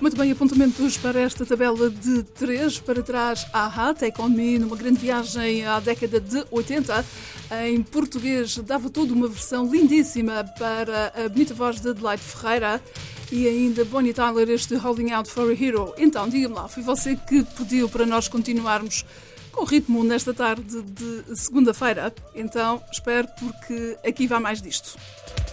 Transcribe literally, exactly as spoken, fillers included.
Muito bem, apontamentos para esta tabela de três para trás. Aha, Take On Me, numa grande viagem à década de oitenta. Em português, dava tudo uma versão lindíssima para a bonita voz de Adelaide Ferreira. E ainda Bonnie Tyler, este Holding Out for a Hero. Então, diga-me lá, foi você que pediu para nós continuarmos com o ritmo nesta tarde de segunda-feira? Então, espero, porque aqui vai mais disto.